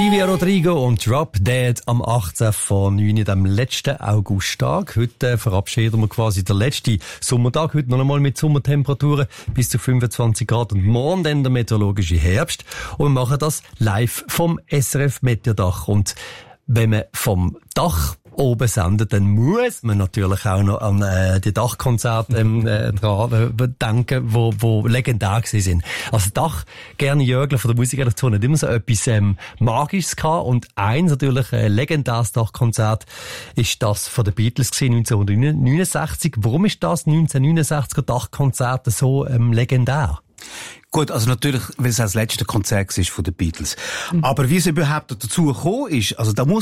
Olivia Rodrigo und Drop Dead am 18.09. am letzten Augusttag. Heute verabschieden wir quasi den letzten Sommertag. Heute noch einmal mit Sommertemperaturen bis zu 25 Grad und morgen dann der meteorologische Herbst. Und wir machen das live vom SRF Meteordach. Und wenn man vom Dach oben sendet, dann muss man natürlich auch noch an die Dachkonzerte dran denken, wo legendär gewesen sind. Also Dach, gerne Jörgler von der Musikredaktion, hat immer so etwas Magisches gehabt. Und eins natürlich, legendäres Dachkonzert, ist das von den Beatles gewesen, 1969. Warum ist das 1969er Dachkonzert so legendär? Gut, also natürlich, weil es das letzte Konzert ist von den Beatles. Aber wie es überhaupt dazu gekommen ist, also da muss